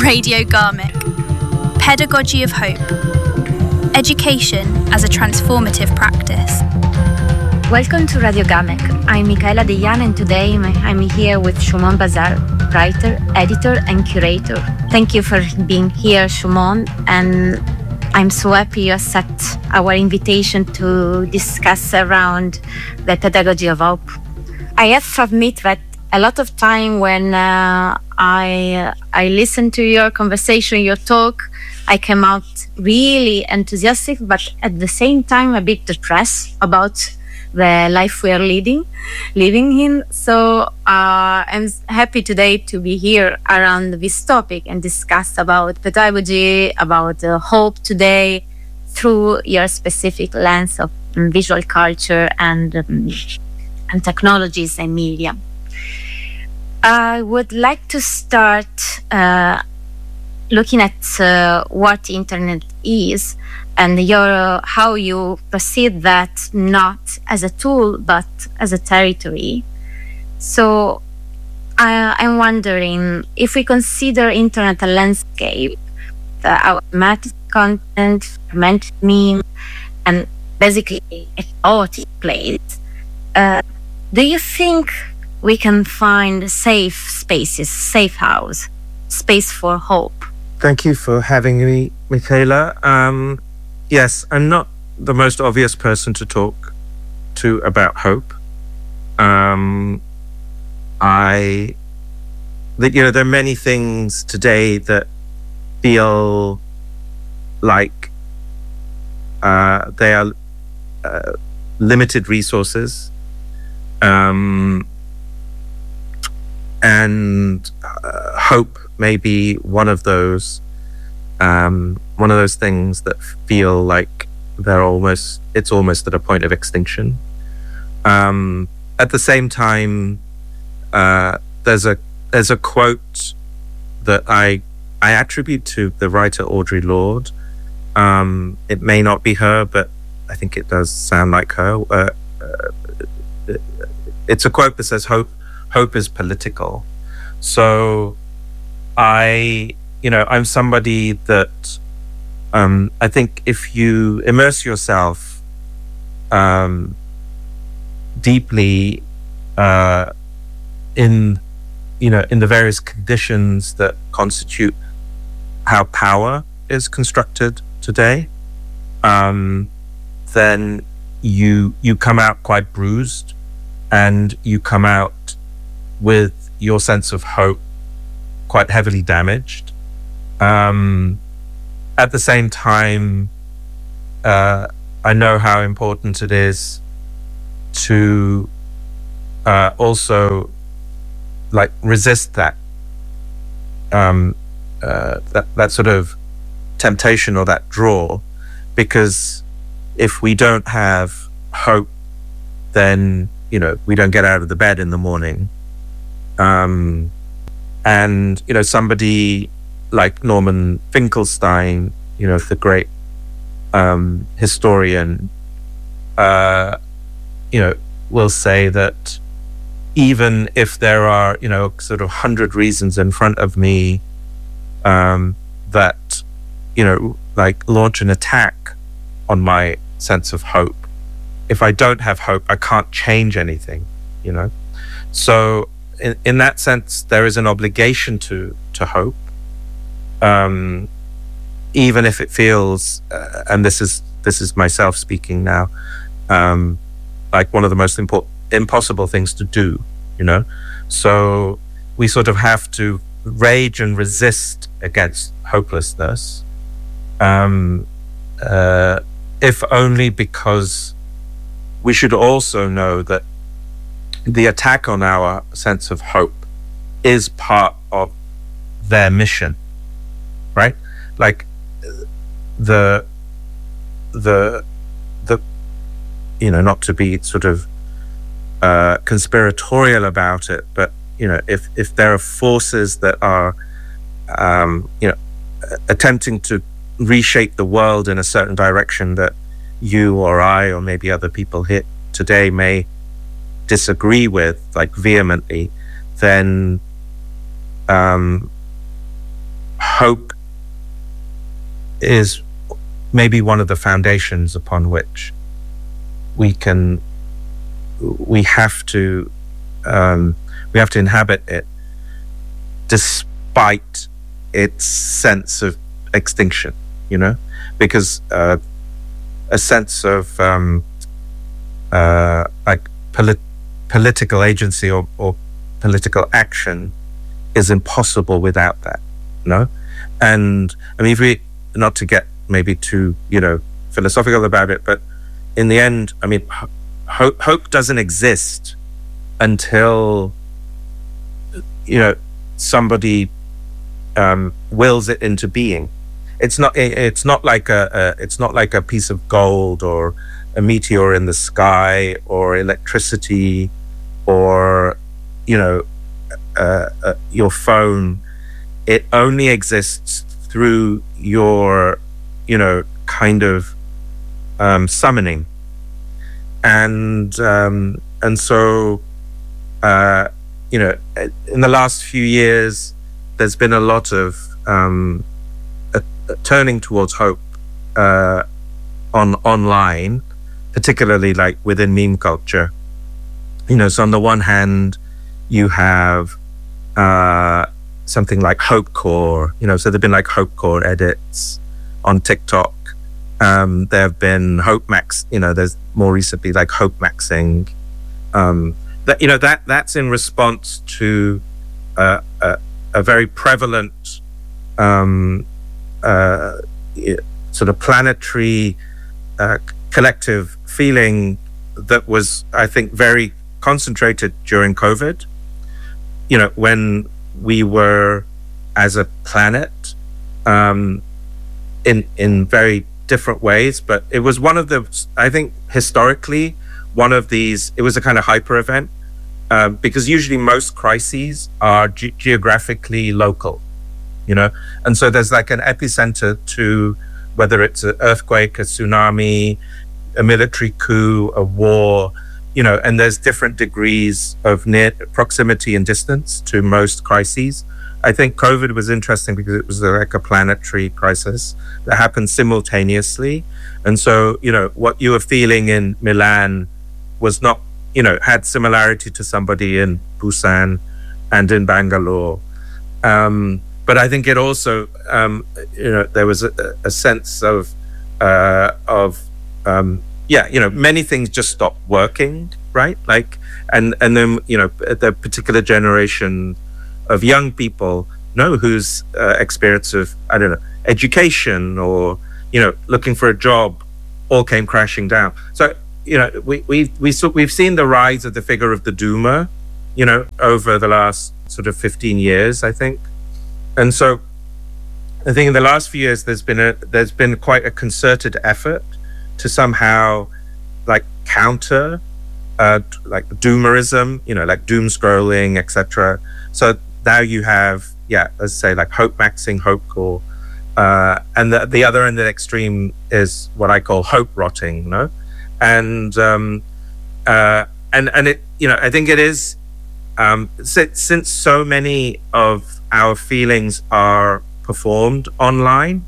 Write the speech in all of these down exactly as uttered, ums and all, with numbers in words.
Radio Garmick. Pedagogy of Hope. Education as a transformative practice. Welcome to Radio Garmick. I'm Michaela Deiana, and today I'm here with Shumon Bazar, writer, editor, and curator. Thank you for being here, Shumon, and I'm so happy you accept our invitation to discuss around the pedagogy of hope. I have to admit that a lot of time when uh, I I listen to your conversation, your talk, I came out really enthusiastic, but at the same time a bit depressed about the life we are leading, living in. So uh, I'm happy today to be here around this topic and discuss about pedagogy, about uh, hope today through your specific lens of um, visual culture and um, and technologies and media. I would like to start uh, looking at uh, what internet is and your how you perceive that not as a tool but as a territory. So uh, I'm wondering if we consider internet a landscape, the automatic content, fermented meme, and basically a chaotic place. Uh, do you think we can find safe spaces, safe house, space for hope? Thank you for having me, Michaela. Um, yes, I'm not the most obvious person to talk to about hope. Um, I, that you know, there are many things today that feel like uh, they are uh, limited resources. Um, And uh, hope may be one of those, um, one of those things that feel like they're almost, it's almost at a point of extinction. Um, at the same time, uh, there's a there's a quote that I I attribute to the writer Audre Lorde. Um, it may not be her, but I think it does sound like her. Uh, uh, it's a quote that says, "Hope." Hope is political. So I, you know, I'm somebody that um, I think if you immerse yourself um, deeply uh, in, you know, in the various conditions that constitute how power is constructed today, um, then you you come out quite bruised, and you come out with your sense of hope quite heavily damaged. Um, at the same time, uh, I know how important it is to uh, also like resist that, um, uh, that that sort of temptation or that draw, because if we don't have hope, then you know we don't get out of the bed in the morning. Um, and, you know, somebody like Norman Finkelstein, you know, the great um, historian, uh, you know, will say that even if there are, you know, sort of hundred reasons in front of me um, that, you know, like launch an attack on my sense of hope, if I don't have hope, I can't change anything, you know. So In, in that sense, there is an obligation to to hope, um, even if it feels, uh, and this is this is myself speaking now, um, like one of the most important, impossible things to do, you know. So we sort of have to rage and resist against hopelessness, um, uh, if only because we should also know that the attack on our sense of hope is part of their mission, right? Like the, the, the, you know, not to be sort of uh, conspiratorial about it, but, you know, if, if there are forces that are, um, you know, attempting to reshape the world in a certain direction that you or I or maybe other people here today may disagree with, like vehemently, then um, hope is maybe one of the foundations upon which we can, we have to, um, we have to inhabit it, despite its sense of extinction, you know, because uh, a sense of um, uh, like polit- political agency or, or political action is impossible without that, no? And I mean, if we, not to get maybe too, you know, philosophical about it, but in the end, I mean, hope, hope doesn't exist until, you know, somebody um, wills it into being. It's not, it's not like a, a, it's not like a piece of gold or a meteor in the sky or electricity or, you know, uh, uh, your phone. It only exists through your, you know, kind of um, summoning. And um, and so, uh, you know, in the last few years, there's been a lot of um, a, a turning towards hope uh, on online, particularly like within meme culture. You know, so on the one hand, you have uh, something like Hopecore, you know, so there've been like Hopecore edits on TikTok. Um, there have been Hope Max, you know, there's more recently like Hope Maxing. Um, that, you know, that that's in response to uh, a, a very prevalent um, uh, sort of planetary uh, collective feeling that was, I think, very concentrated during COVID. You know, when we were, as a planet, um, in in very different ways, but it was one of the, I think, historically, one of these, it was a kind of hyper event, uh, because usually most crises are ge- geographically local, you know, and so there's like an epicenter to whether it's an earthquake, a tsunami, a military coup, a war, you know, and there's different degrees of near proximity and distance to most crises. I think COVID was interesting because it was like a planetary crisis that happened simultaneously. And so, you know, what you were feeling in Milan was not, you know, had similarity to somebody in Busan and in Bangalore. Um, but I think it also, um, you know, there was a, a sense of, uh, of, um, yeah, you know, many things just stopped working, right? Like, and, and then, you know, the particular generation of young people know whose uh, experience of, I don't know, education or, you know, looking for a job all came crashing down. So, you know, we, we, we saw, we've seen the rise of the figure of the doomer, you know, over the last sort of fifteen years, I think. And so I think in the last few years, there's been a, there's been quite a concerted effort to somehow like counter uh, like doomerism, you know, like doom scrolling, et cetera. So now you have, yeah, let's say like hope maxing, Hopecore, uh, and the, the other end of the extreme is what I call hope rotting, you know, and um, uh, and and it, you know, I think it is um, since, since so many of our feelings are performed online,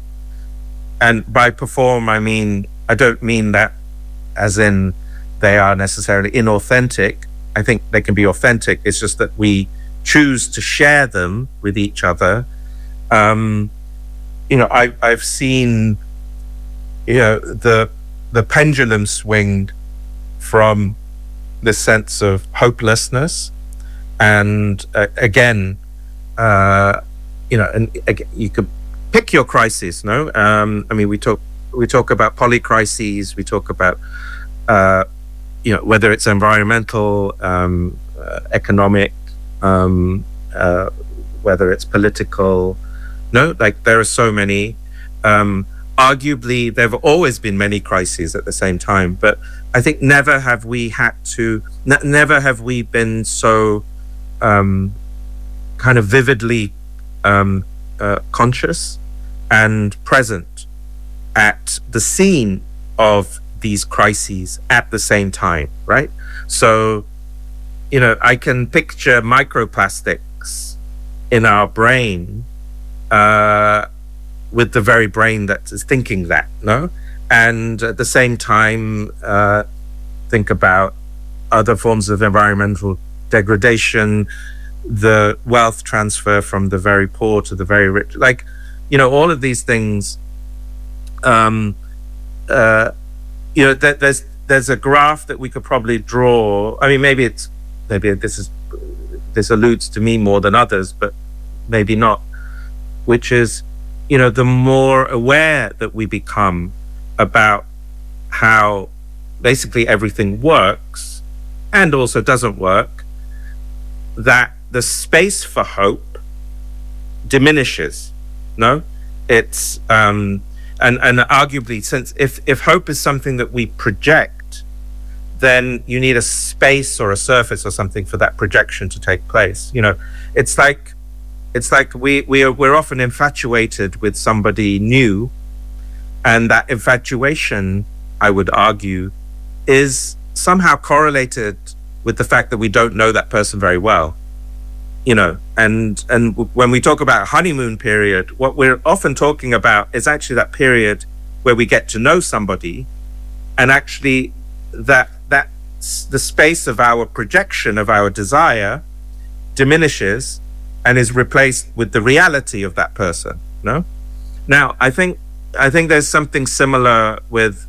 and by perform I mean I don't mean that as in they are necessarily inauthentic. I think they can be authentic. It's just that we choose to share them with each other. Um, you know, I, I've seen, you know, the the pendulum swing from the sense of hopelessness, and uh, again, uh, you know, and again, you could pick your crisis. No, um, I mean, we talk we talk about polycrises. We talk about, uh, you know, whether it's environmental, um, uh, economic. Um, uh, whether it's political, no, like there are so many. Um, arguably, there have always been many crises at the same time, but I think never have we had to, n- never have we been so um, kind of vividly um, uh, conscious and present at the scene of these crises at the same time, right? So, you know, I can picture microplastics in our brain uh, with the very brain that is thinking that, no? And at the same time, uh, think about other forms of environmental degradation, the wealth transfer from the very poor to the very rich, like, you know, all of these things. Um, uh, you know, th- there's there's a graph that we could probably draw. I mean, maybe it's maybe this is this alludes to me more than others, but maybe not. Which is, you know, the more aware that we become about how basically everything works and also doesn't work, that the space for hope diminishes. No, it's um, and and arguably, since if if hope is something that we project, then you need a space or a surface or something for that projection to take place. You know, it's like it's like we we are we're often infatuated with somebody new, and that infatuation, I would argue, is somehow correlated with the fact that we don't know that person very well. You know, and and when we talk about honeymoon period, what we're often talking about is actually that period where we get to know somebody, and actually that that the space of our projection of our desire diminishes and is replaced with the reality of that person. No, now I think I think there's something similar with,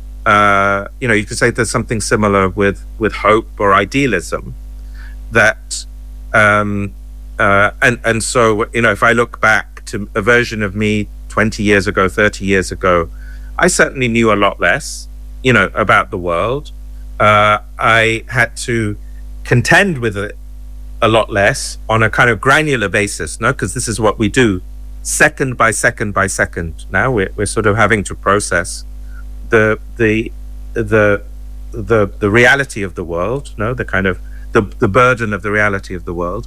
uh, you know, you could say there's something similar with with hope or idealism, that. Um, uh, and, and so, you know, if I look back to a version of me twenty years ago, thirty years ago, I certainly knew a lot less, you know, about the world. Uh, I had to contend with it a lot less on a kind of granular basis, no? Because this is what we do, second by second by second. Now we're, we're sort of having to process the, the, the, the, the reality of the world, no? The kind of, The, the burden of the reality of the world,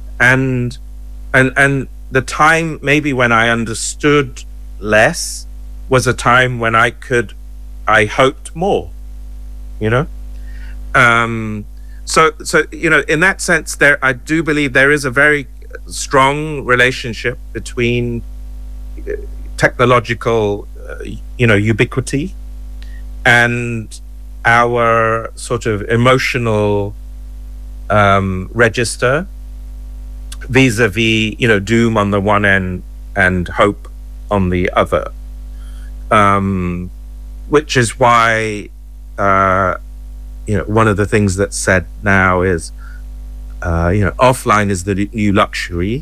and and and the time maybe when I understood less was a time when I could I hoped more, you know. Um, so so you know, in that sense, there I do believe there is a very strong relationship between technological, uh, you know, ubiquity and our sort of emotional Um, register vis-a-vis, you know, doom on the one end and hope on the other, um, which is why, uh, you know, one of the things that's said now is, uh, you know, offline is the new luxury.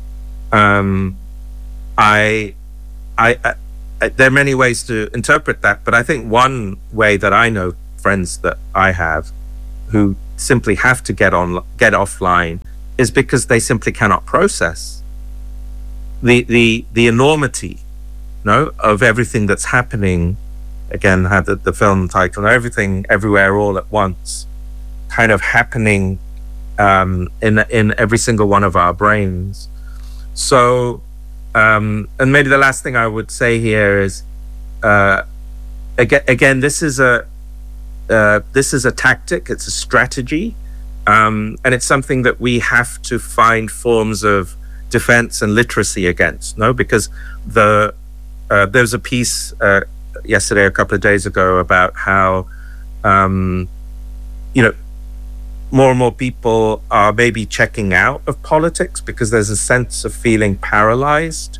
Um, I, I, I, I, there are many ways to interpret that, but I think one way that I know friends that I have who simply have to get on get offline is because they simply cannot process the the the enormity, no, of everything that's happening. Again, had the, the film title, Everything Everywhere All at Once, kind of happening um, in in every single one of our brains. So, um, and maybe the last thing I would say here is, uh, again, again, this is a Uh, this is a tactic, it's a strategy, um, and it's something that we have to find forms of defense and literacy against, no? Because the uh, there was a piece uh, yesterday, a couple of days ago, about how, um, you know, more and more people are maybe checking out of politics because there's a sense of feeling paralyzed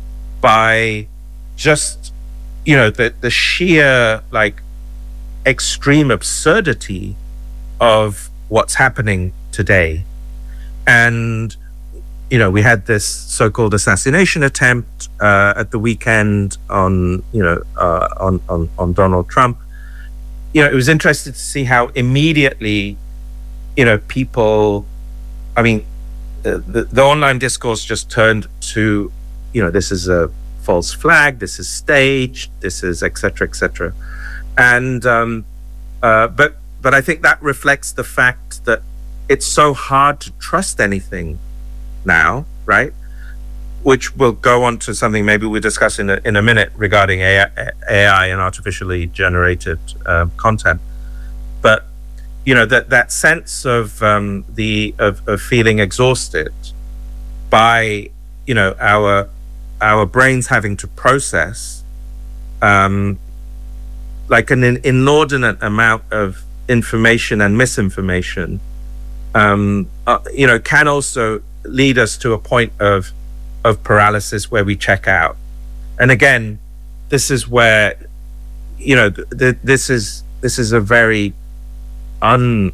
by just, you know, the, the sheer, like, extreme absurdity of what's happening today. And, you know, we had this so-called assassination attempt uh, at the weekend on, you know, uh, on, on, on Donald Trump. You know, it was interesting to see how immediately, you know, people, I mean, uh, the, the online discourse just turned to, you know, this is a false flag, this is staged, this is et cetera, et cetera. And um, uh, but but I think that reflects the fact that it's so hard to trust anything now, right? Which will go on to something maybe we'll discuss in a, in a minute regarding A I, A I and artificially generated uh, content. But you know, that that sense of um, the of, of feeling exhausted by, you know, our our brains having to process um, like an inordinate amount of information and misinformation, um, uh, you know, can also lead us to a point of of paralysis where we check out. And again, this is where, you know, th- th- this is this is a very un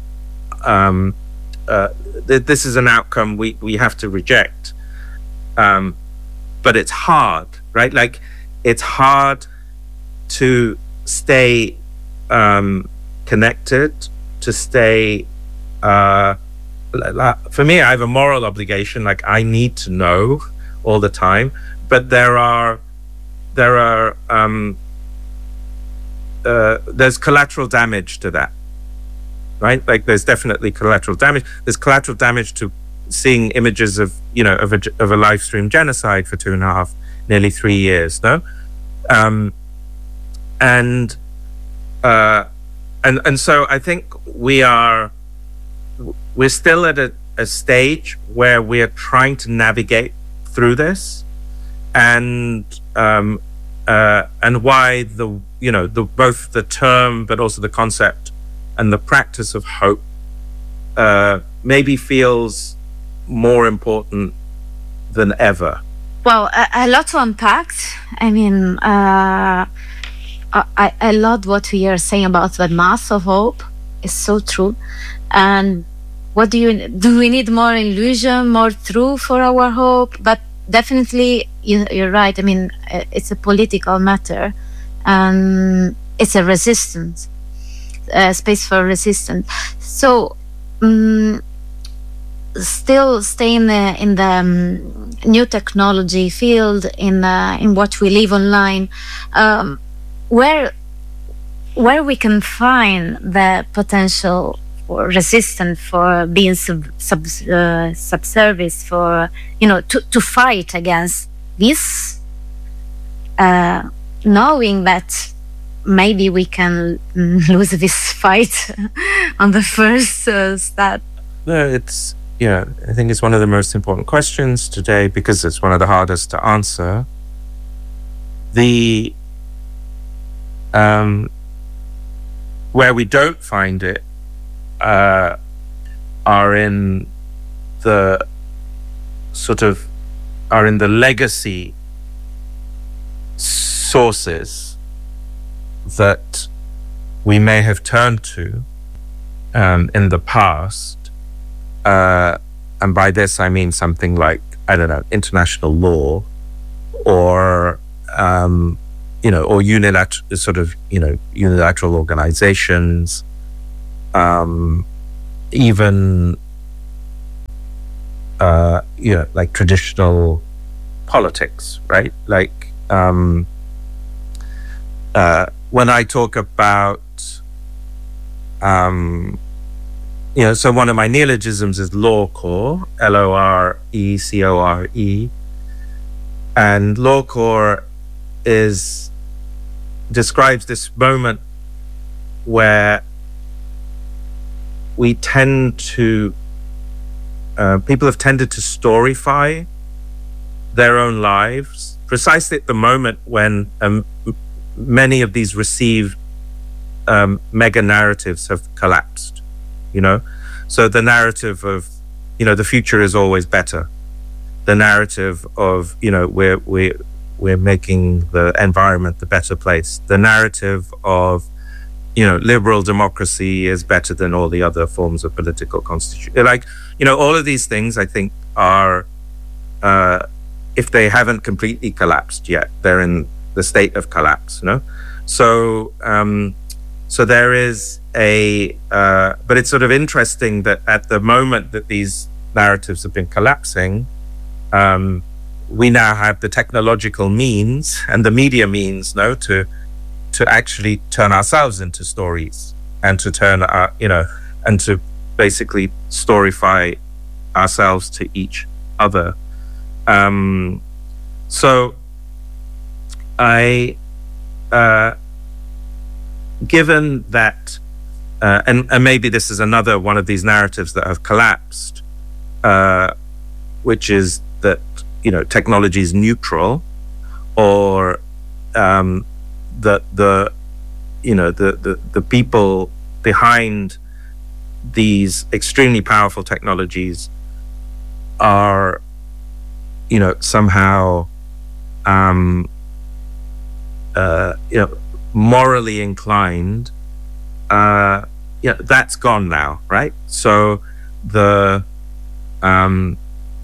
um, uh, th- this is an outcome we we have to reject. Um, but it's hard, right? Like, it's hard to stay um, connected, to stay. Uh, for me, I have a moral obligation. Like, I need to know all the time. But there are, there are, um, uh, there's collateral damage to that, right? Like, there's definitely collateral damage. There's collateral damage to seeing images of, you know, of a, of a live stream genocide for two and a half, nearly three years, no? Um, and, uh, and, and so I think we are, we're still at a, a stage where we are trying to navigate through this, and, um, uh, and why the, you know, the, both the term, but also the concept and the practice of hope, uh, maybe feels more important than ever. Well, a, a lot to unpack. I mean, uh, I, I love what we are saying about the mass of hope. It's so true. And what do you do? We need more illusion, more truth for our hope. But definitely, you, you're right. I mean, it's a political matter, and it's a resistance, a space for resistance. So. Um, Still staying in, in the um, new technology field, in uh, in what we live online, um, where where we can find the potential for resistance, for being sub, sub uh, subservice, for, you know, to, to fight against this, uh, knowing that maybe we can lose this fight on the first uh, start. No, it's. Yeah, I think it's one of the most important questions today because it's one of the hardest to answer. The um, where we don't find it uh, are in the sort of are in the legacy sources that we may have turned to um, in the past. Uh, and by this I mean something like, I don't know, international law, or um, you know, or unilateral sort of, you know, unilateral organizations, um, even uh, you know, like traditional politics, right? Like um, uh, when I talk about um, you know, so one of my neologisms is lawcore, L O R E C O R E. And lawcore is, describes this moment where we tend to, uh, people have tended to storyfy their own lives, precisely at the moment when um, many of these received um, mega narratives have collapsed. You know, so the narrative of, you know, the future is always better. The narrative of, you know, we're we're we're making the environment the better place. The narrative of, you know, liberal democracy is better than all the other forms of political constitution. Like, you know, all of these things I think are, uh, if they haven't completely collapsed yet, they're in the state of collapse. You know, so um, so there is. A uh, but it's sort of interesting that at the moment that these narratives have been collapsing, um, we now have the technological means and the media means, no, to to actually turn ourselves into stories, and to turn our, you know, and to basically storyfy ourselves to each other. Um, so I, uh, given that. Uh, and, and maybe this is another one of these narratives that have collapsed, uh, which is that you know, technology is neutral, or um, that the you know the, the the people behind these extremely powerful technologies are, you know, somehow um, uh, you know, morally inclined. Uh, yeah, that's gone now, right? So the um,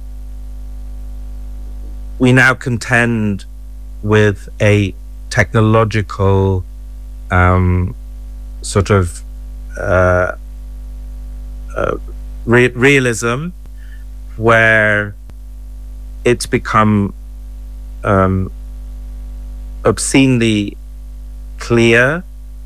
we now contend with a technological um, sort of uh, uh, re- realism where it's become um, obscenely clear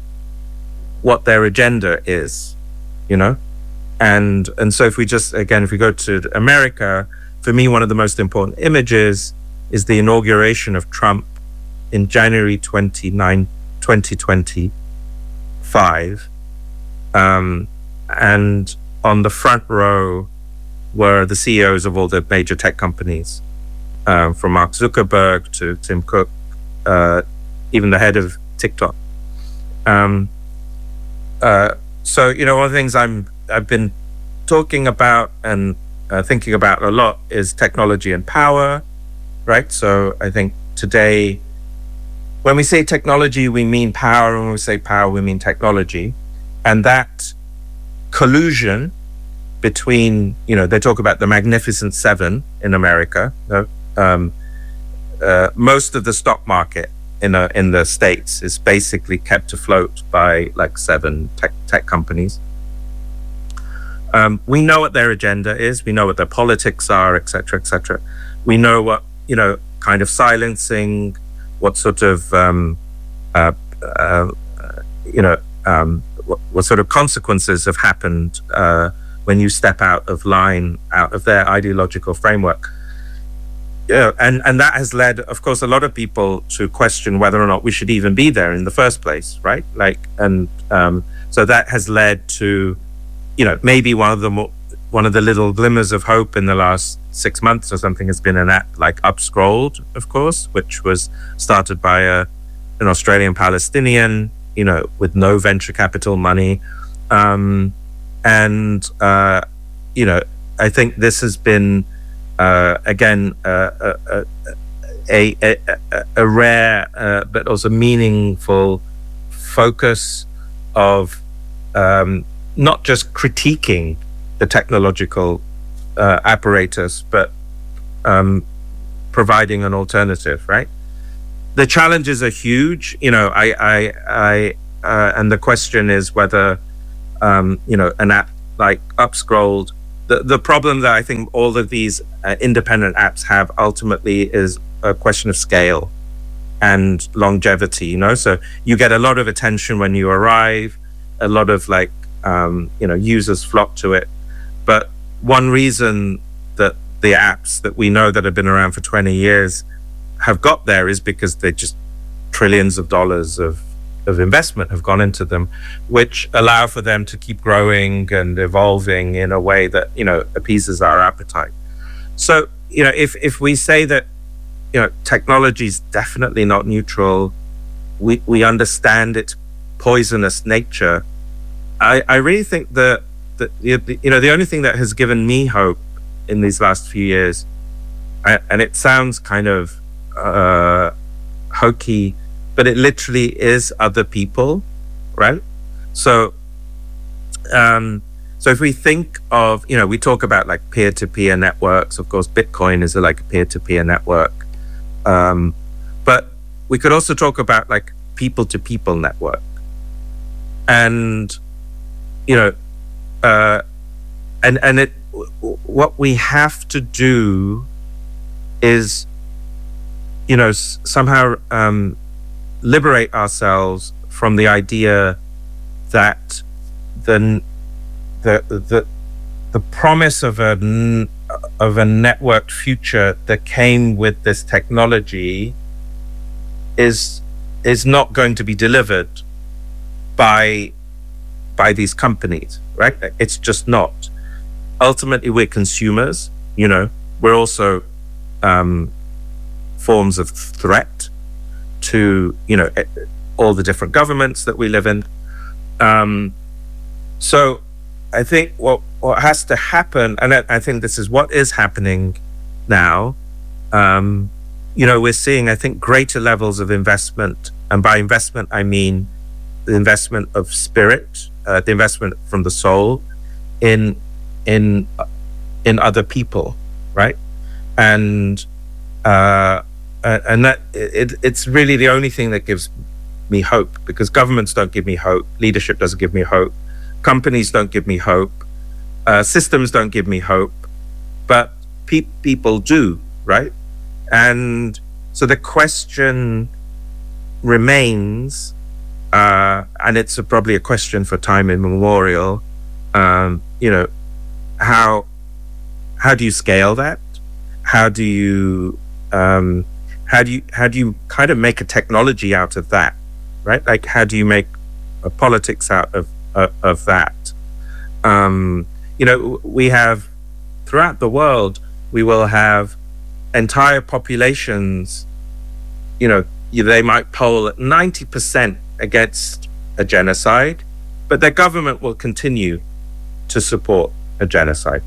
what their agenda is, you know? And and so if we just, again, if we go to America, for me, one of the most important images is the inauguration of Trump in January twenty-ninth, twenty twenty-five. Um, and on the front row were the C E Os of all the major tech companies, um, from Mark Zuckerberg to Tim Cook, uh, even the head of TikTok. Um, uh, so, you know, one of the things I'm, I've been talking about and uh, thinking about a lot is technology and power, right? So I think today, when we say technology, we mean power, and when we say power, we mean technology. And that collusion between, you know, they talk about the Magnificent Seven in America. Um, uh, most of the stock market in a, in the States is basically kept afloat by like seven tech, tech companies. Um, we know what their agenda is. We know what their politics are, et cetera, et cetera. We know what, you know, kind of silencing, what sort of, um, uh, uh, you know, um, what, what sort of consequences have happened uh, when you step out of line, out of their ideological framework. Yeah, and, and that has led, of course, a lot of people to question whether or not we should even be there in the first place, right? Like, and um, so that has led to, you know, maybe one of the more, one of the little glimmers of hope in the last six months or something has been an app like Upscrolled, of course, which was started by a an Australian Palestinian, you know, with no venture capital money, um, and uh, you know, I think this has been. Uh, again, uh, uh, a, a, a, a rare uh, but also meaningful focus of um, not just critiquing the technological uh, apparatus, but um, providing an alternative, right? The challenges are huge, you know, I, I, I uh, and the question is whether, um, you know, an app like Upscrolled. The, the problem that I think all of these uh, independent apps have ultimately is a question of scale and longevity, you know? So you get a lot of attention when you arrive, a lot of like, um, you know, users flock to it. But one reason that the apps that we know that have been around for twenty years have got there is because they're just trillions of dollars of of investment have gone into them, which allow for them to keep growing and evolving in a way that, you know, appeases our appetite. So, you know, if, if we say that, you know, technology is definitely not neutral, we, we understand its poisonous nature, I, I really think that, that, you know, the only thing that has given me hope in these last few years, I, and it sounds kind of uh, hokey, but it literally is other people, right? So, um, so if we think of, you know, we talk about like peer-to-peer networks. Of course, Bitcoin is a, like a peer-to-peer network. Um, but we could also talk about like people-to-people network. And, you know, uh, and, and it, what we have to do is, you know, s- somehow, um, liberate ourselves from the idea that the the the the promise of a of a networked future that came with this technology is is not going to be delivered by by these companies, right? It's just not. Ultimately, we're consumers. You know, we're also um, forms of threat to, you know, all the different governments that we live in. Um, so I think what, what has to happen, and I, I think this is what is happening now, um, you know, we're seeing, I think, greater levels of investment. And by investment, I mean the investment of spirit, uh, the investment from the soul in, in, in other people, right? And, uh, and that it, it's really the only thing that gives me hope, because governments don't give me hope, leadership doesn't give me hope, companies don't give me hope, uh, systems don't give me hope, but pe- people do, right? And so the question remains, uh, and it's a, probably a question for time immemorial, um, you know, how how do you scale that? How do you um, how do you how do you kind of make a technology out of that, right? Like, how do you make a politics out of uh, of that? Um, you know, we have throughout the world, we will have entire populations, you know, they might poll at ninety percent against a genocide, but their government will continue to support a genocide.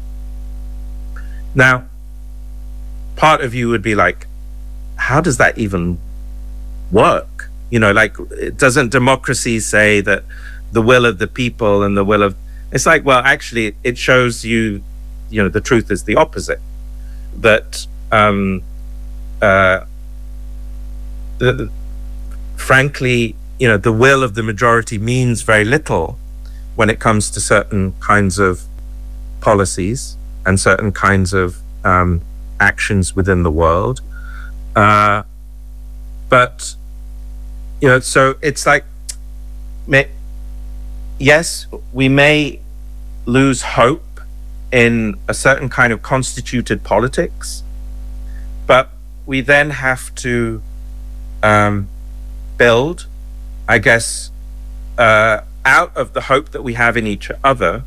Now, part of you would be like, how does that even work? You know, like, doesn't democracy say that the will of the people and the will of, it's like, well, actually, it shows you, you know, the truth is the opposite. That, um, uh, the, frankly, you know, the will of the majority means very little when it comes to certain kinds of policies and certain kinds of um, actions within the world. Uh, but, you know, so it's like, may, yes, we may lose hope in a certain kind of constituted politics, but we then have to um, build, I guess, uh, out of the hope that we have in each other,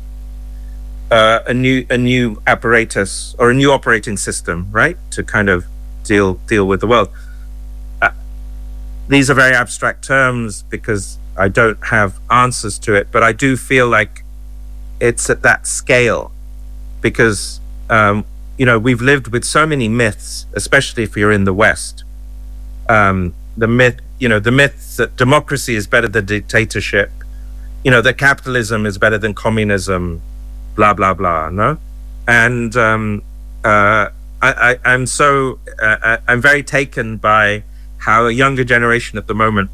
uh, a new a new apparatus or a new operating system, right, to kind of deal deal with the world. Uh, these are very abstract terms because I don't have answers to it, but I do feel like it's at that scale. Because, um, you know, we've lived with so many myths, especially if you're in the West. Um, the myth, you know, the myth that democracy is better than dictatorship, you know, that capitalism is better than communism, blah, blah, blah, no? And um, uh, I, I, I'm so, uh, I'm very taken by how a younger generation at the moment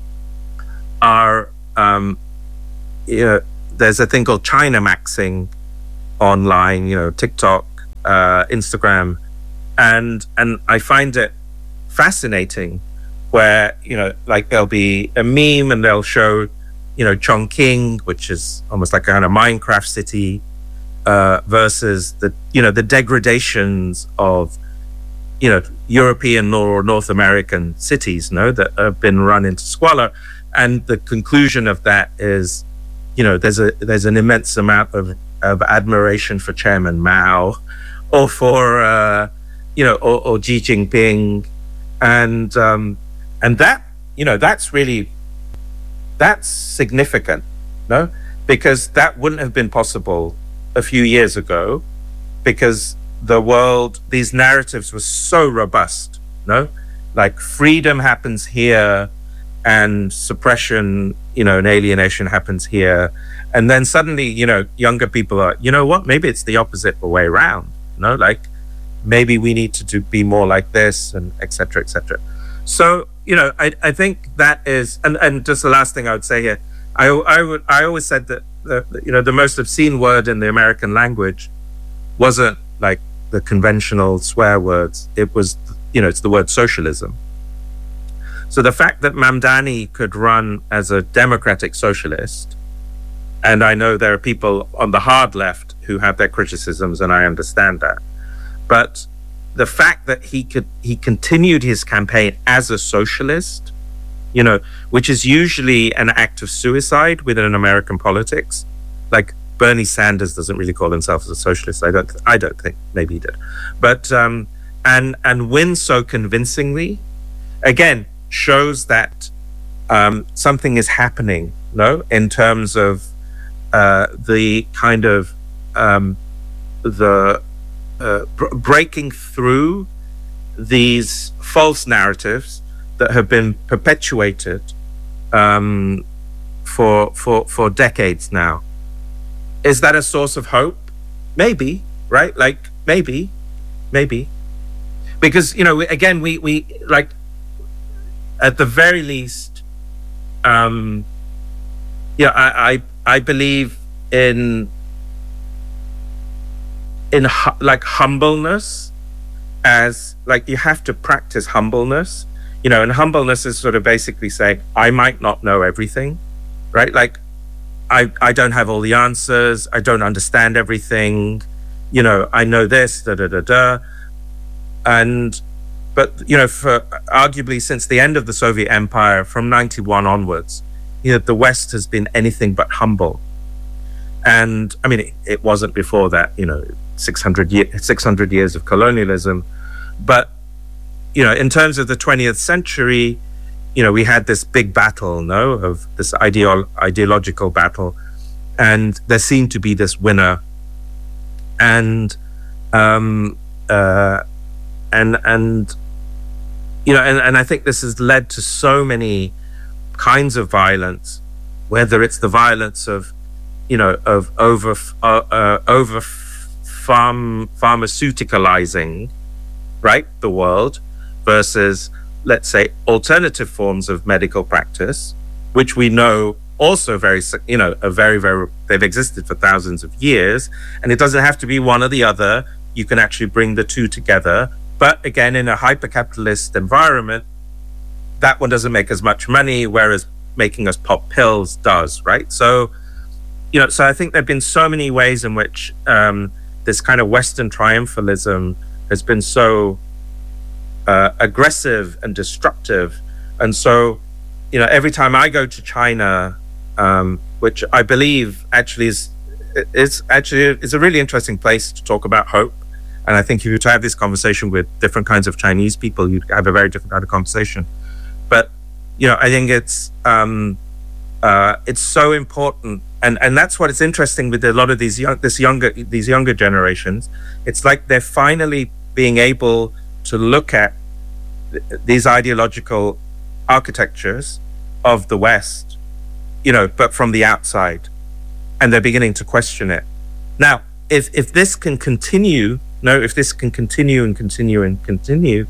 are, um, you know, there's a thing called China maxing online, you know, TikTok, uh, Instagram, and and I find it fascinating where, you know, like there'll be a meme and they'll show, you know, Chongqing, which is almost like a kind of Minecraft city, uh, versus the, you know, the degradations of, you know, European or North American cities, no, that have been run into squalor, and the conclusion of that is, you know, there's a there's an immense amount of of admiration for Chairman Mao, or for uh, you know, or, or Xi Jinping, and um, and that, you know, that's really that's significant, no, because that wouldn't have been possible a few years ago, because the world, these narratives were so robust, no, like freedom happens here, and suppression, you know, and alienation happens here. And then suddenly, you know, younger people are, you know what, maybe it's the opposite way around, you know, like maybe we need to do, be more like this, and et cetera, et cetera. So, you know, I I think that is, and, and just the last thing I would say here, I, I, would, I always said that, the, you know, the most obscene word in the American language wasn't like the conventional swear words. It was, you know, it's the word socialism. So the fact that Mamdani could run as a democratic socialist, and I know there are people on the hard left who have their criticisms, and I understand that, but the fact that he could he continued his campaign as a socialist, you know, which is usually an act of suicide within American politics. Like Bernie Sanders doesn't really call himself as a socialist. I don't I don't think, maybe he did, but um, and and win so convincingly, again, shows that um, something is happening, no, in terms of uh, the kind of um, the uh, br- breaking through these false narratives that have been perpetuated um, for for for decades now. Is that a source of hope? Maybe, right? Like maybe, maybe, because you know, again, we we like at the very least, um, yeah, I I, I believe in in hu- like humbleness, as like you have to practice humbleness, you know, and humbleness is sort of basically saying I might not know everything, right? Like I I don't have all the answers, I don't understand everything, you know, I know this, da da da da, and but you know, for arguably since the end of the Soviet Empire from ninety-one onwards, you know, the West has been anything but humble, and I mean it, it wasn't before that, you know. six hundred, year, six hundred years of colonialism. But, you know, in terms of the twentieth century, you know, we had this big battle, no, of this ideolo- ideological battle. And there seemed to be this winner. And, um, uh, and, and, you know, and, and I think this has led to so many kinds of violence, whether it's the violence of, you know, of over, uh, uh, over, Pharm- pharmaceuticalizing, right, the world versus, let's say, alternative forms of medical practice, which we know also very, you know, are very, very, they've existed for thousands of years, and it doesn't have to be one or the other. You can actually bring the two together. But again, in a hyper-capitalist environment, that one doesn't make as much money, whereas making us pop pills does, right? So, you know, so I think there have been so many ways in which um, this kind of Western triumphalism has been so uh, aggressive and destructive. And so, you know, every time I go to China, um, which I believe actually is, is actually is a really interesting place to talk about hope. And I think if you were to have this conversation with different kinds of Chinese people, you'd have a very different kind of conversation. But, you know, I think it's, um, uh, it's so important. And and that's what is interesting with a lot of these young, this younger, these younger generations. It's like they're finally being able to look at th- these ideological architectures of the West, you know, but from the outside, and they're beginning to question it. Now, if if this can continue, no, if this can continue and continue and continue,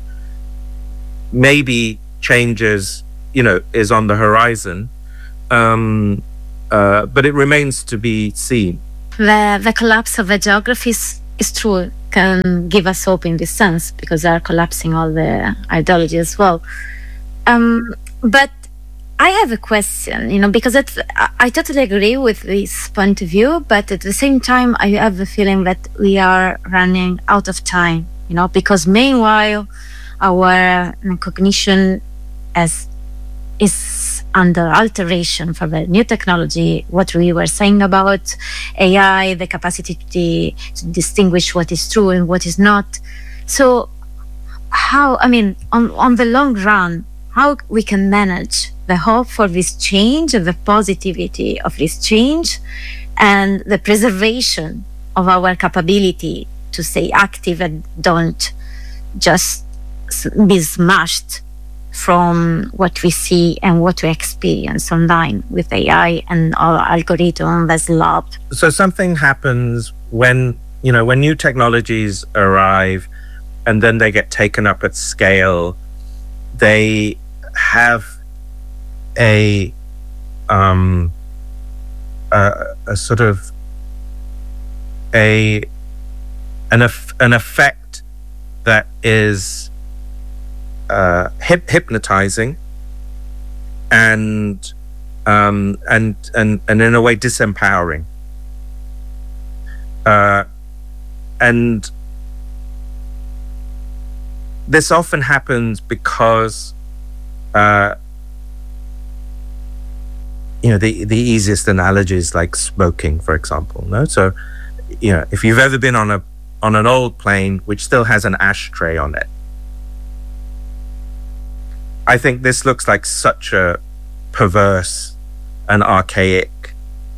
maybe changes, you know, is on the horizon. Um, Uh, but it remains to be seen. The, the collapse of the geographies is true, can give us hope in this sense, because they are collapsing all the ideology as well. Um, but I have a question, you know, because it, I, I totally agree with this point of view, but at the same time, I have the feeling that we are running out of time, you know, because meanwhile, our cognition as is under alteration for the new technology, what we were saying about A I, the capacity to, to distinguish what is true and what is not. So how, I mean, on, on the long run, how we can manage the hope for this change and the positivity of this change and the preservation of our capability to stay active and don't just be smashed from what we see and what we experience online with A I and our algorithm that's loved. So something happens when, you know, when new technologies arrive and then they get taken up at scale, they have a, um, a, a sort of a, an, an effect that is Uh, hip- hypnotizing and um, and and and in a way disempowering. Uh, and this often happens because uh, you know the the easiest analogy is like smoking, for example. No, so you know if you've ever been on a on an old plane which still has an ashtray on it. I think this looks like such a perverse and archaic,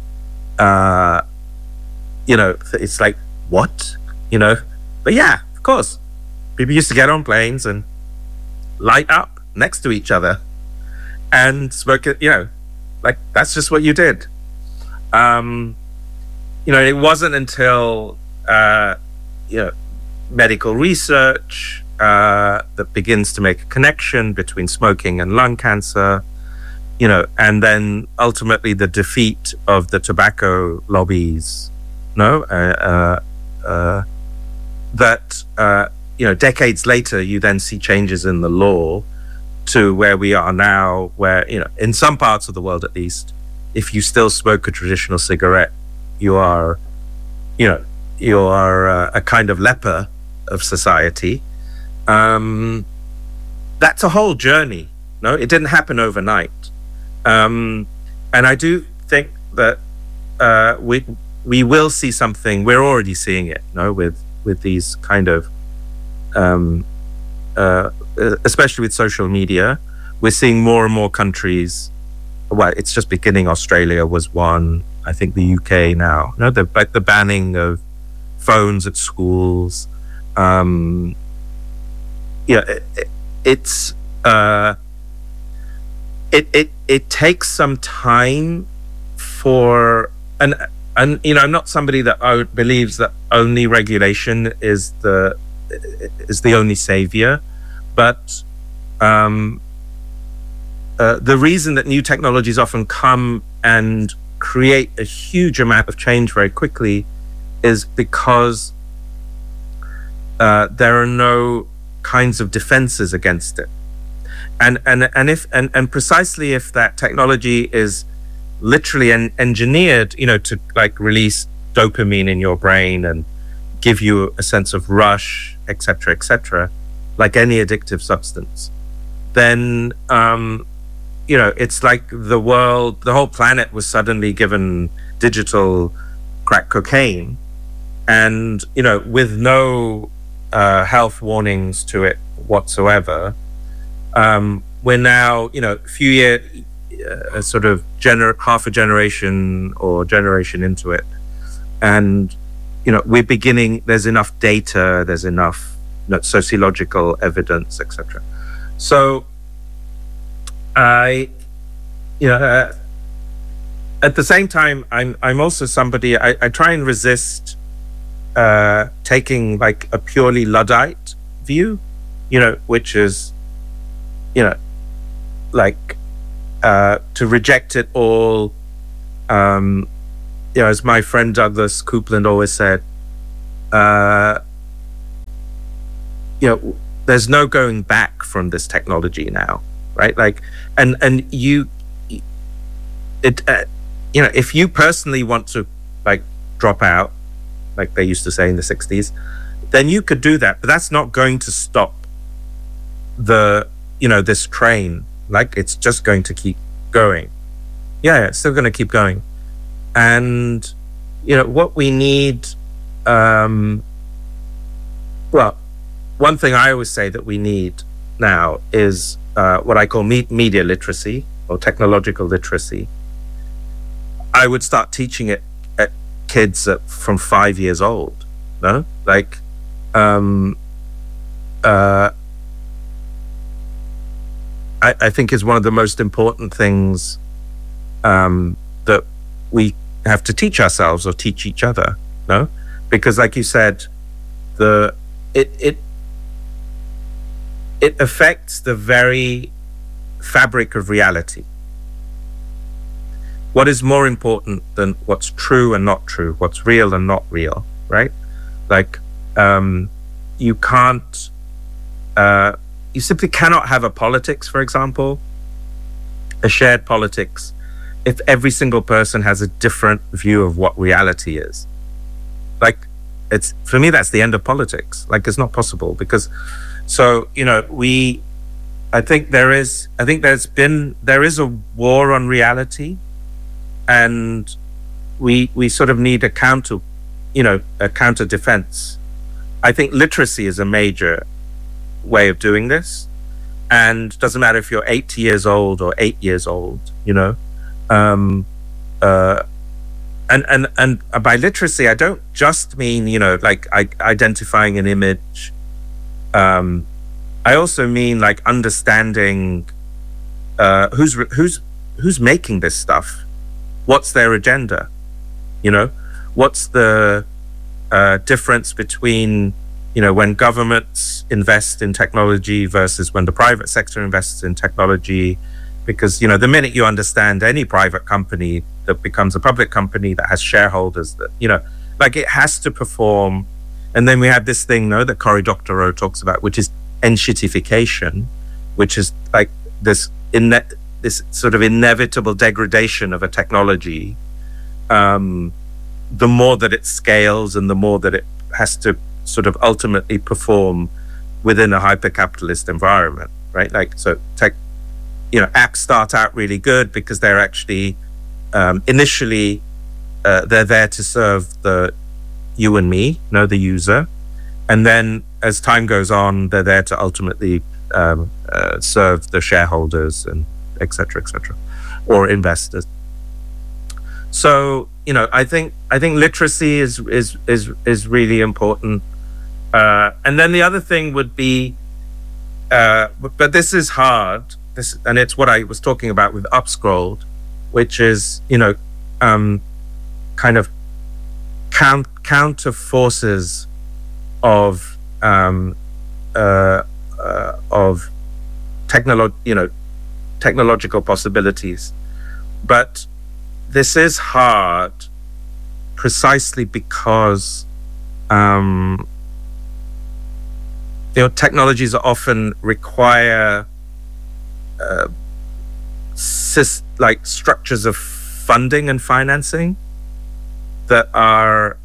uh, you know, it's like, what? You know? But yeah, of course. People used to get on planes and light up next to each other and smoke it, you know, like that's just what you did. Um, you know, it wasn't until, uh, you know, medical research uh, that begins to make a connection between smoking and lung cancer, you know, and then ultimately the defeat of the tobacco lobbies, no, uh, uh, uh, that, uh, you know, decades later, you then see changes in the law to where we are now, where, you know, in some parts of the world, at least, if you still smoke a traditional cigarette, you are, you know, you are uh, a kind of leper of society. Um, that's a whole journey. No, it didn't happen overnight. Um, and I do think that uh, we we will see something. We're already seeing it, no, with with these kind of, um, uh, especially with social media. We're seeing more and more countries. Well, it's just beginning. Australia was one. I think the U K now. No, the like the banning of phones at schools. Um, yeah, it, it, it's uh, it it it takes some time for and and you know, I'm not somebody that o- believes that only regulation is the is the only savior, but um, uh, the reason that new technologies often come and create a huge amount of change very quickly is because uh, there are no kinds of defenses against it. And and and if and, and precisely if that technology is literally en- engineered, you know, to like release dopamine in your brain and give you a sense of rush, et cetera, et cetera, like any addictive substance, then um, you know, it's like the world, the whole planet was suddenly given digital crack cocaine, and you know, with no uh, health warnings to it whatsoever. Um, we're now, you know, a few years, uh, sort of gener- half a generation or generation into it, and you know, we're beginning. There's enough data. There's enough, you know, sociological evidence, et cetera. So, I, you know, uh, at the same time, I'm I'm also somebody. I, I try and resist uh, taking like a purely Luddite view, you know, which is, you know, like uh, to reject it all. Um, you know, as my friend Douglas Coupland always said, uh, you know, there's no going back from this technology now, right? Like, and and you, it, uh, you know, if you personally want to like drop out, like they used to say in the sixties, then you could do that, but that's not going to stop the, you know, this train. Like, it's just going to keep going. Yeah, yeah, it's still going to keep going. And, you know, what we need, um, well, one thing I always say that we need now is uh, what I call me- media literacy or technological literacy. I would start teaching it at kids at, from five years old, no? Like, um, uh, I, I think is one of the most important things um, that we have to teach ourselves or teach each other, no? Because like you said, the it it it affects the very fabric of reality. What is more important than what's true and not true, what's real and not real, right? Like, um, you can't, uh, you simply cannot have a politics, for example, a shared politics, if every single person has a different view of what reality is. Like, it's, for me, that's the end of politics. Like, it's not possible because, so, you know, we, I think there is, I think there's been, there is a war on reality, and we, we sort of need a counter, you know, a counter defense. I think literacy is a major way of doing this, and doesn't matter if you're eighty years old or eight years old, you know. Um, uh, and and and by literacy, I don't just mean, you know, like I, identifying an image. Um, I also mean like understanding uh, who's who's who's making this stuff, what's their agenda, you know, what's the uh, difference between, you know, when governments invest in technology versus when the private sector invests in technology. Because, you know, the minute you understand any private company that becomes a public company that has shareholders, that, you know, like it has to perform. And then we have this thing, no, that Cory Doctorow talks about, which is enshittification, which is like this ine- this sort of inevitable degradation of a technology. Um, the more that it scales and the more that it has to sort of ultimately perform within a hyper-capitalist environment, right? Like, so tech, you know, apps start out really good because they're actually um, initially uh, they're there to serve the you and me, no, the user, and then as time goes on, they're there to ultimately um, uh, serve the shareholders and et cetera, et cetera, or investors. So, you know, I think I think literacy is is is is really important. Uh, and then the other thing would be, uh, but, but this is hard. This, and it's what I was talking about with Upscrolled, which is, you know, um, kind of count, counter forces of um, uh, uh, of technolo- you know, technological possibilities. But this is hard precisely because um, you know, technologies often require uh, syst- like structures of funding and financing that are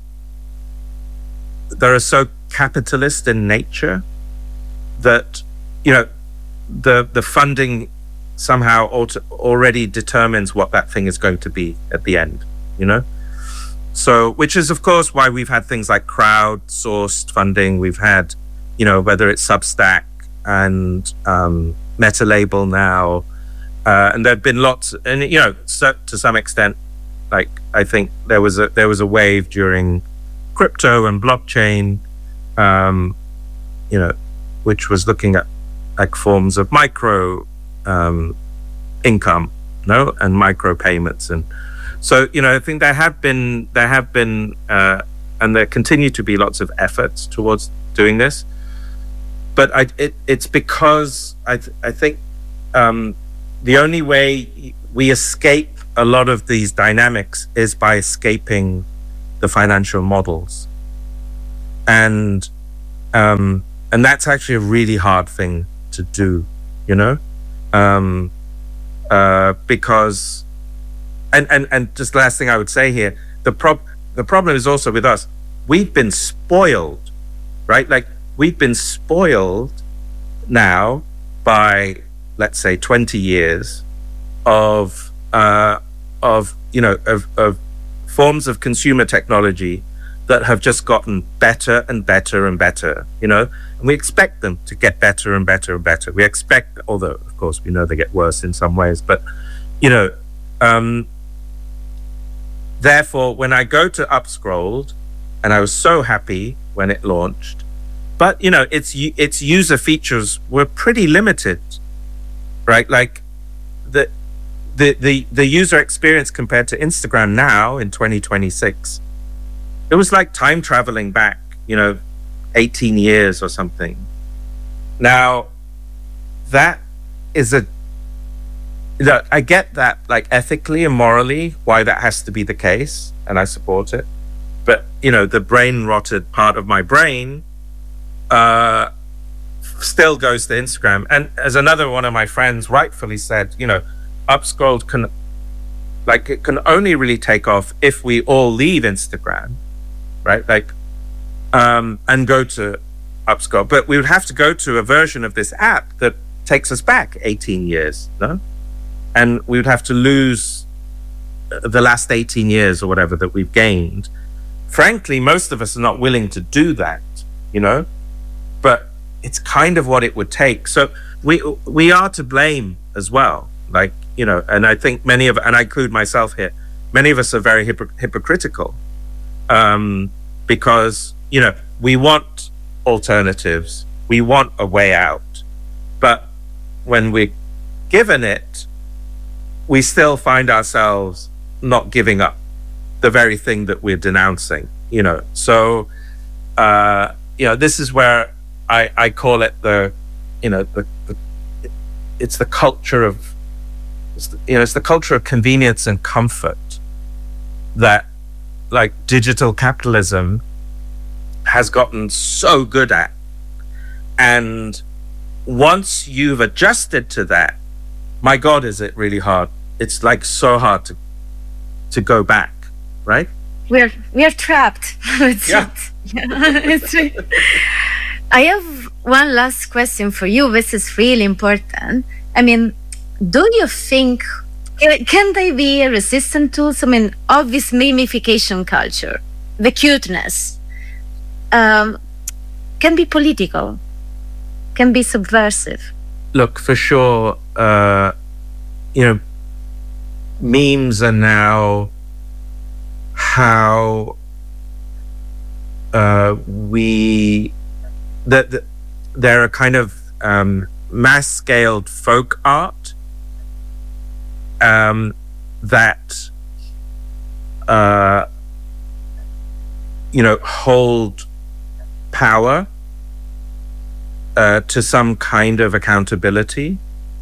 that are so capitalist in nature that, you know, the the funding somehow alter- already determines what that thing is going to be at the end, you know? So, which is, of course, why we've had things like crowd-sourced funding. We've had, you know, whether it's Substack and um, Metalabel now, uh, and there've been lots, and, you know, so, to some extent, like, I think there was a there was a wave during crypto and blockchain, um, you know, which was looking at like forms of micro um, income, no, and micro payments, and so, you know, I think there have been there have been uh, and there continue to be lots of efforts towards doing this, but I, it, it's because I th- I think um, the only way we escape a lot of these dynamics is by escaping the financial models, and um, and that's actually a really hard thing to do, you know, um, uh, because and, and and just the last thing I would say here, the prob the problem is also with us. We've been spoiled, right? Like we've been spoiled now by, let's say, twenty years of uh, of you know of, of forms of consumer technology that have just gotten better and better and better, you know, and we expect them to get better and better and better. We expect, although of course we know they get worse in some ways, but you know, um, therefore, when I go to Upscrolled, and I was so happy when it launched, but you know, its its user features were pretty limited, right? Like the the the the user experience compared to Instagram now in twenty twenty-six, it was like time traveling back, you know, eighteen years or something. Now, that is a that I get that, like ethically and morally, why that has to be the case, and I support it. But you know, the brain rotted part of my brain uh, still goes to Instagram. And as another one of my friends rightfully said, you know, Upscrolled can, like, it can only really take off if we all leave Instagram, right? Like, um, and go to Upscrolled. But we would have to go to a version of this app that takes us back eighteen years, no? And we would have to lose the last eighteen years or whatever that we've gained. Frankly, most of us are not willing to do that. you know, but it's kind of what it would take. So we we are to blame as well, like, you know, and I think many of, and I include myself here, many of us are very hypocr- hypocritical um, because, you know, we want alternatives, we want a way out, but when we're given it, we still find ourselves not giving up the very thing that we're denouncing, you know. So, uh, you know, this is where I, I call it the, you know, the, the it's the culture of, it's the, you know, it's the culture of convenience and comfort that, like, digital capitalism has gotten so good at. And once you've adjusted to that, my God, is it really hard? It's like so hard to to go back, right? We're we're trapped. It's Yeah. it. Yeah, it's re- I have one last question for you. This is really important. I mean, do you think can can they be resistant tools? I mean, of this memification culture, the cuteness, um, can be political, can be subversive. Look, for sure, uh, you know, memes are now how uh, we that the, they're a kind of um, mass-scaled folk art um, that uh, you know, hold power uh, to some kind of accountability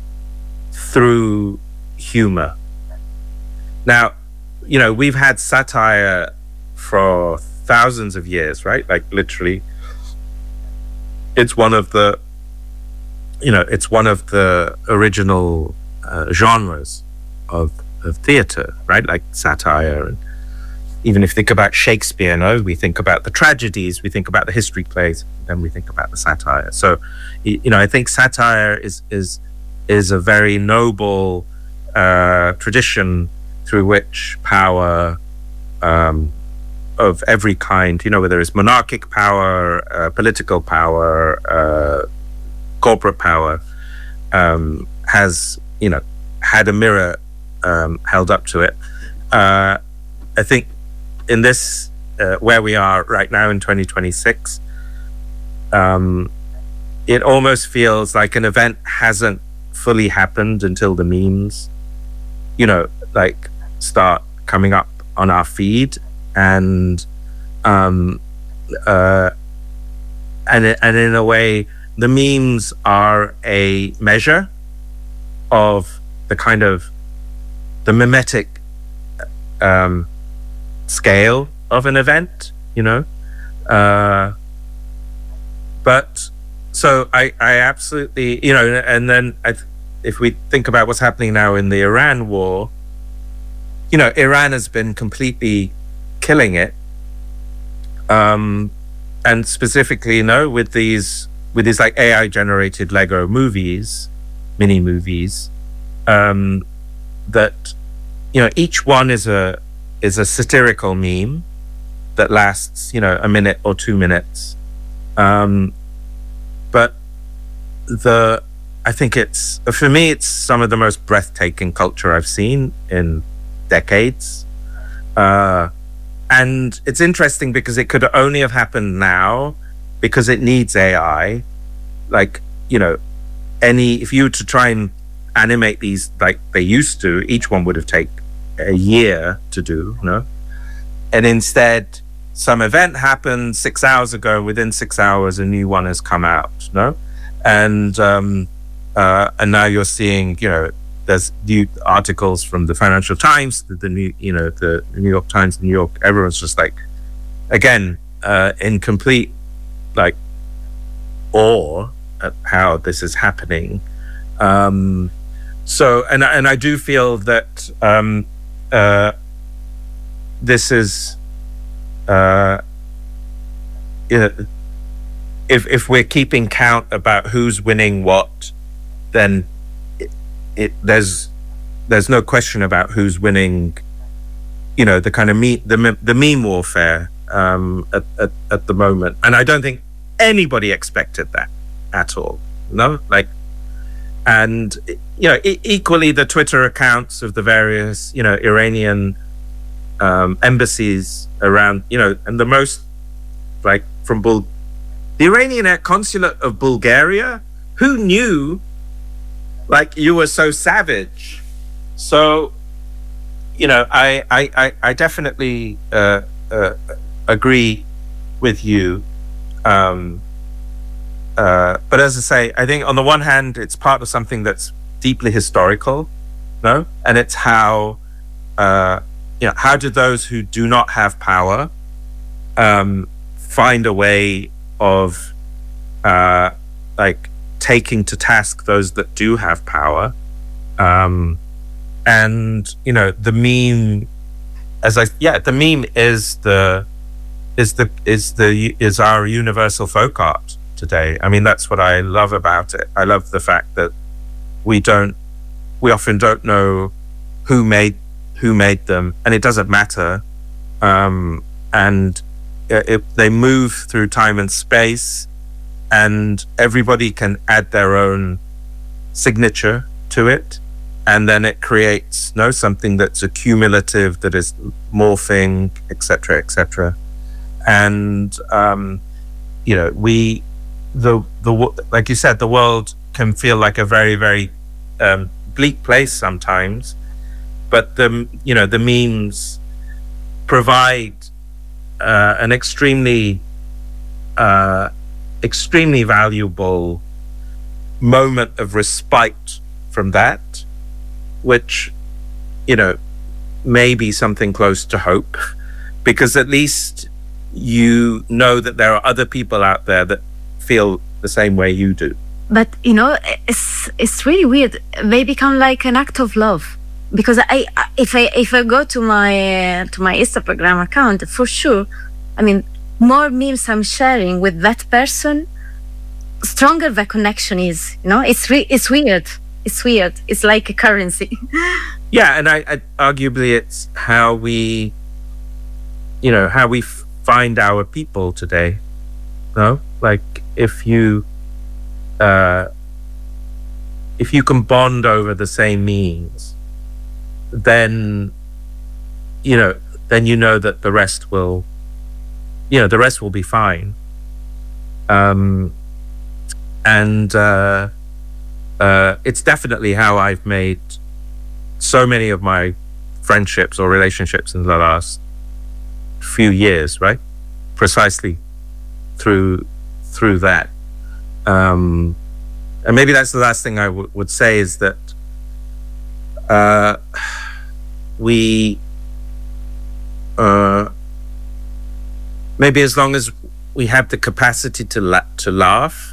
through humor. Now, you know, we've had satire for thousands of years, right? Like, literally, it's one of the, you know, it's one of the original uh, genres of of theater, right? Like satire, and even if you think about Shakespeare, no, we think about the tragedies, we think about the history plays, then we think about the satire. So, you know, I think satire is is is a very noble uh, tradition through which power um, of every kind, you know, whether it's monarchic power, uh, political power, uh, corporate power, um, has, you know, had a mirror um, held up to it. Uh, I think in this, uh, where we are right now in twenty twenty-six, um, it almost feels like an event hasn't fully happened until the memes, you know, like, start coming up on our feed, and um, uh, and and in a way, the memes are a measure of the kind of the mimetic um, scale of an event, you know. Uh, but so I, I absolutely, you know, and then I, if we think about what's happening now in the Iran war, you know, Iran has been completely killing it, um, and specifically, you know, with these with these like A I generated Lego movies, mini movies, um, that, you know, each one is a is a satirical meme that lasts, you know, a minute or two minutes, um, but the I think it's, for me, it's some of the most breathtaking culture I've seen in decades. Uh, and it's interesting because it could only have happened now because it needs A I. Like, you know, any, if you were to try and animate these like they used to, each one would have taken a year to do, you know? And instead, some event happened six hours ago, within six hours, a new one has come out, no? And, um, uh, and now you're seeing, you know, there's new articles from the Financial Times, the, the new, you know, the New York Times, New York. Everyone's just like, again, uh, in complete like awe at how this is happening. Um, so, and and I do feel that um, uh, this is, uh, you know, if if we're keeping count about who's winning what, then It, it there's there's no question about who's winning, you know, the kind of me the the meme warfare um, at, at at the moment. And I don't think anybody expected that at all. No, like, and you know, e- equally the Twitter accounts of the various, you know, Iranian um, embassies around, you know, and the most like from Bul, the Iranian consulate of Bulgaria. Who knew? Like, you were so savage. So, you know, I I I, I definitely uh, uh, agree with you. Um, uh, but as I say, I think on the one hand, it's part of something that's deeply historical, no? And it's how, uh, you know, how do those who do not have power um, find a way of, uh, like, taking to task those that do have power? Um, and, you know, the meme, as I, yeah, the meme is the, is the, is the, is our universal folk art today. I mean, that's what I love about it. I love the fact that we don't, we often don't know who made, who made them, and it doesn't matter. Um, and if they move through time and space, and everybody can add their own signature to it, and then it creates no something that's accumulative, that is morphing, et cetera, et cetera. And um, you know, we the the like you said, the world can feel like a very very um, bleak place sometimes, but the you know the memes provide uh, an extremely uh, extremely valuable moment of respite from that, which, you know, may be something close to hope, because at least you know that there are other people out there that feel the same way you do. But, you know, it's it's really weird. They become like an act of love. Because I, if I if I go to my uh, to my Instagram account, for sure, I mean, more memes I'm sharing with that person, stronger the connection is. You know, it's re- it's weird. It's weird. It's like a currency. Yeah, and I, I arguably it's how we, you know, how we f- find our people today. No, like if you, uh, if you can bond over the same means, then, you know, then you know that the rest will, you know, the rest will be fine. Um, and uh, uh, it's definitely how I've made so many of my friendships or relationships in the last few years, right? Precisely through through that. Um, and maybe that's the last thing I w- would say is that uh, we uh, maybe as long as we have the capacity to la- to laugh